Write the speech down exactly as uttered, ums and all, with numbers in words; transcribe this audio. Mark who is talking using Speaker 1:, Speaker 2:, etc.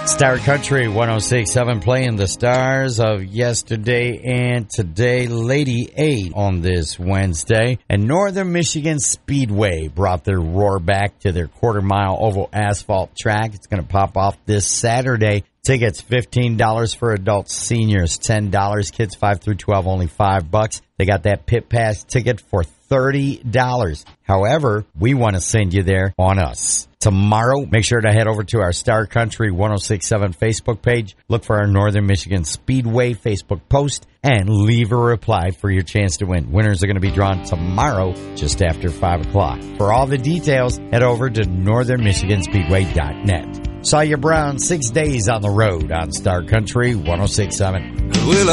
Speaker 1: Star Country one oh six point seven playing the stars of yesterday and today. Lady A on this Wednesday. And Northern Michigan Speedway brought their roar back to their quarter mile oval asphalt track. It's going to pop off this Saturday. Tickets fifteen dollars for adults, seniors ten dollars, kids five through twelve only five bucks. They got that pit pass ticket for thirty dollars. However, we want to send you there on us. Tomorrow, make sure to head over to our Star Country one oh six point seven Facebook page. Look for our Northern Michigan Speedway Facebook post and leave a reply for your chance to win. Winners are going to be drawn tomorrow just after five o'clock. For all the details, head over to northern michigan speedway dot net. Sawyer Brown, six days on the road on Star Country one oh six point seven.
Speaker 2: Well,